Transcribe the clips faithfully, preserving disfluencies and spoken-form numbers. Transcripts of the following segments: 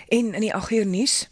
En in die agt uur nuus,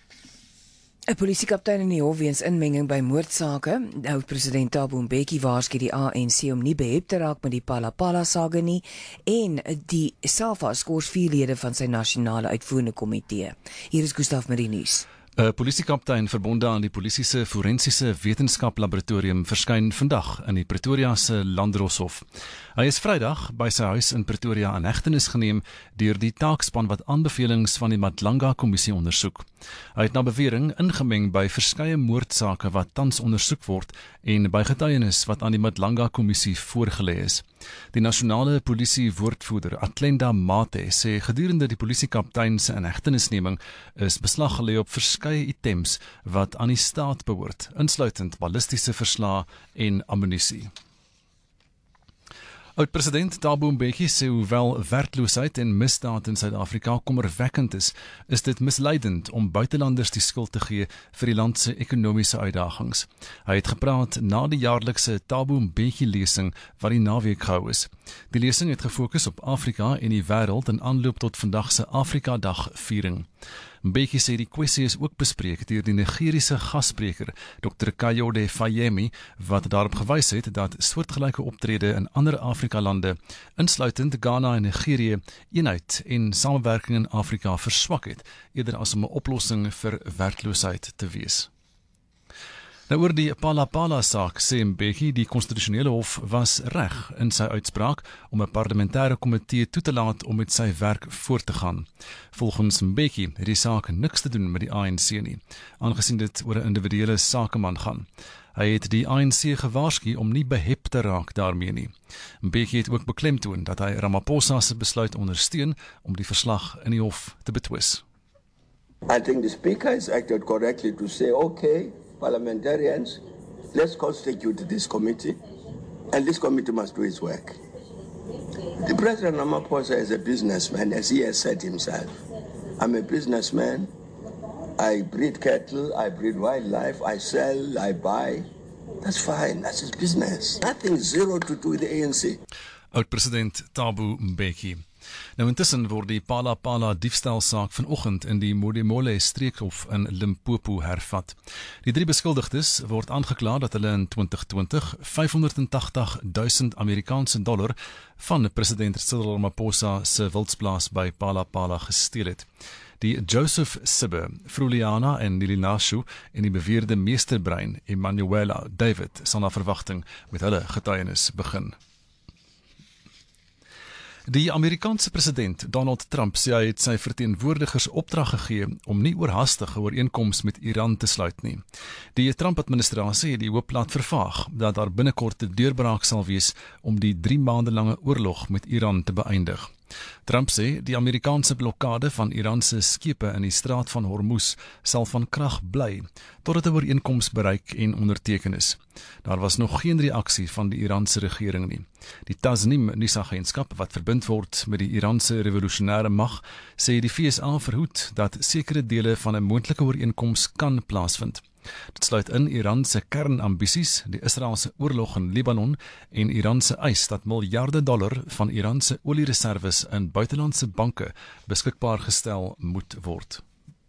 'n polisiekaptein in die hof weens inmenging by moordsake. Oud-president Thabo Mbeki waarsku die A N C om nie behep te raak met die Palapala saga nie, en die SAFA skors vier lede van sy nasionale uitvoerende komitee. Hier is Gustaf met die nuus. 'n Polisiekaptein verbonde aan die polisie se forensiese wetenskap laboratorium verskyn vandag in die Pretoria se Landdroshof. Hy is Vrydag by sy huis in Pretoria in hegtenis geneem deur die taakspan wat aanbevelings van die Madlanga kommissie ondersoek. Hy het na bewering ingemeng by verskeie moordsake wat tans ondersoek word en by getuienis wat aan die Madlanga kommissie voorgelê is. Die nasionale polisie woordvoerder Atlenda Mate sê gedurende die polisiekaptein se inhegtenisneming is beslag gelê op verskeie items wat aan die staat behoort, insluitend ballistiese verslae en ammunisie. Oud-president Thabo Mbeki sê hoewel werkloosheid en misdaad in Suid-Afrika kommerwekkend is, is dit misleidend om buitelanders die skuld te gee vir die land se ekonomiese uitdagings. Hy het gepraat na die jaarlikse Thabo Mbeki lesing wat die naweek gehou is. Die lesing het gefokus op Afrika en die wêreld in aanloop tot vandag se Afrika Dag viering. Mbeki sê die kwessie is ook bespreek deur die Nigeriese gasspreker dokter Kayode Fayemi, wat daarop gewys het dat soortgelyke optrede in ander Afrika-lande, insluitend Ghana en Nigerië, eenheid en samewerking in Afrika verswak het, eerder as om 'n oplossing vir werkloosheid te wees. Nou oor die Palapala saak sê Mbeki die konstitusionele hof was reg in sy uitspraak om 'n parlementêre komitee toe te laat om met sy werk voort te gaan. Volgens Mbeki het die saak niks te doen met die A N C nie, aangesien dit oor 'n individuele sakeman gaan. Hy het die A N C gewaarsku om nie behep te raak daarmee nie. Mbeki het ook beklemtoon dat hy Ramaphosa se besluit ondersteun om die verslag in die hof te betwis. I think the speaker has acted correctly to say, okay, parliamentarians, let's constitute this committee, and this committee must do its work. The President Ramaphosa is a businessman, as he has said himself. I'm a businessman. I breed cattle, I breed wildlife, I sell, I buy. That's fine, that's his business. Nothing zero to do with the A N C. Oud-president Thabo Mbeki. Nou intussen word die Palapala diefstalsaak vanoggend in die Modimolle streekhof in Limpopo hervat. Die drie beskuldigdes word aangekla dat hulle in twintig twintig vyfhonderdagtig duisend Amerikaanse dollar van president Cyril Ramaphosa se wildsplaas by Palapala gesteel het. Die Joseph Sibbe, Fruliana en Nilinashu en die beweerde meesterbrein Emanuela David sal na verwagting met hulle getuienis begin. Die Amerikaanse president Donald Trump sê hy het sy verteenwoordigers opdrag gegee om nie oorhaastige ooreenkoms met Iran te sluit nie. Die Trump-administrasie het die hoop laat vervaag dat daar binnekort 'n deurbraak sal wees om die drie maande lange oorlog met Iran te beëindig. Trump sê die Amerikaanse blokkade van Iranse skepe in die straat van Hormuz sal van krag bly totdat 'n ooreenkoms bereik en onderteken is. Daar was nog geen reaksie van die Iranse regering nie. Die Tasnim nuusagentskap wat verbind word met die Iranse revolusionêre mag sê die V S A verhoed dat sekere dele van 'n moontlike ooreenkoms kan plaasvind. Dit sluit in Iran se kernambisies, die Israeliese oorlog in Libanon en Iran se eis dat miljarde dollar van Iran se oliereserwes in buitelandse banke beskikbaar gestel moet word.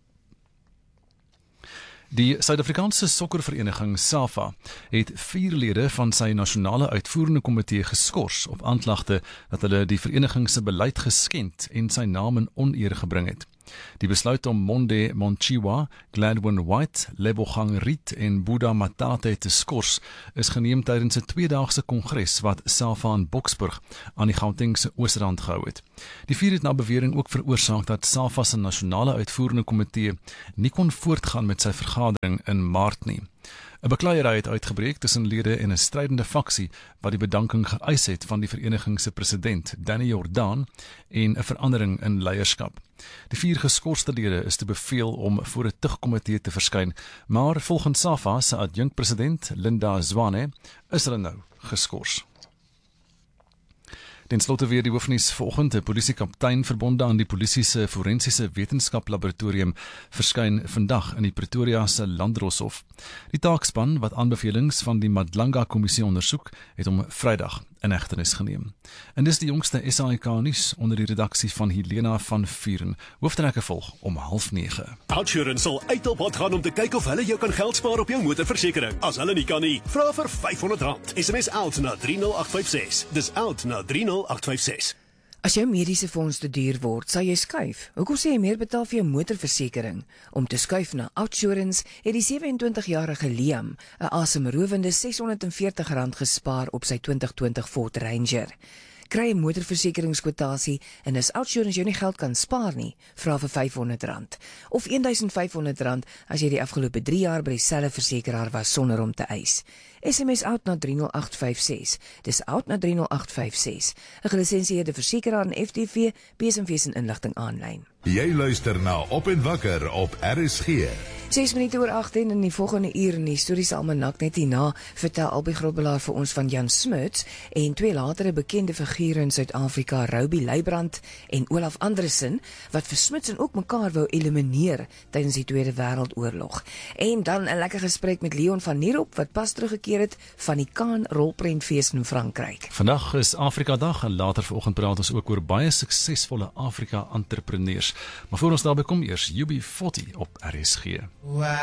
Die Suid-Afrikaanse sokkervereniging SAFA het vier lede van sy nasionale uitvoerende komitee geskort op aanklagte dat hulle die vereniging se beleid geskend en sy naam in oneer gebring het. Die besluit om Monde Monchiwa, Gladwin White, Lebogang Riet en Buddha Matate te skors is geneem tydens 'n tweedaagse kongres wat SAFA in Boksburg aan die Gautengse Oosrand gehou het. Die vier het na bewering ook veroorsaak dat SAFA se nasionale uitvoerende komitee nie kon voortgaan met sy vergadering in Maart nie. 'n Bekleierery het uitgebreek tussen lede en 'n strydende faksie wat die bedanking geëis het van die vereniging se president, Danny Jordaan, en 'n verandering in leierskap. Die vier geskorste lede is te beveel om voor 'n tugkomitee te verskyn, maar volgens SAFA se adjunkpresident, Linda Zwane, is hulle nou geskort. Ten slotte weer die hoofnuus vanoggend. 'n Polisiekaptein verbonde aan die polisie se forensiese wetenskap laboratorium verskyn vandag in die Pretoria se Landdroshof. Die taakspan wat aanbevelings van die Madlanga kommissie ondersoek, het hom Vrydag in hegtenis geneem. En dis die jongste S A I K nuus onder die redaksie van Helena van Vuren. Hoofdtrekke volg om half nege. Outsurance sal uit op pad gaan om te kyk of hulle jou kan geld spaar op jou motorversekering. As hulle nie kan nie, vra vir vyf honderd rand. S M S out na drie nul agt vyf ses. Dis out na drie nul agt vyf ses. As jou mediese fonds te duur word, sal jy skuif. Hoekom sê jy meer betaal vir jou motorversekering? Om te skuif na Outsurance het die sewe-en-twintig-jarige Liam 'n asemrowende ses honderd en veertig rand gespaar op sy twintig twintig Ford Ranger. Kry 'n motorversekeringskwotasie en as Outsurance jou nie geld kan spaar nie, vra vir vyf honderd rand of duisend vyf honderd rand as jy die afgelope drie jaar by dieselfde versekeraar was sonder om te eis. S M S out na drie nul agt vyf ses. Dis out na drie nul agt vyf ses. 'n Gelisensieerde versekeraar en F T V, B S M V se inligting aanlyn. Jy luister na Op en Wakker op R S G. ses minute oor agt en in die volgende uur in die historiese almanak net hierna vertel Albie Grobbelaar vir ons van Jan Smuts en twee latere bekende figure in Suid-Afrika, Robbie Leibrand en Olaf Andresen, wat vir Smuts en ook mekaar wou elimineer tydens die Tweede Wêreldoorlog. En dan 'n lekker gesprek met Leon van Nierop wat pas teruggekeer het van die Cannes rolprentfees in Frankryk. Vandag is Afrika Dag en later vanoggend praat ons ook oor baie suksesvolle Afrika entrepreneurs. Maar voor ons daarby kom eers U B forty op R S G.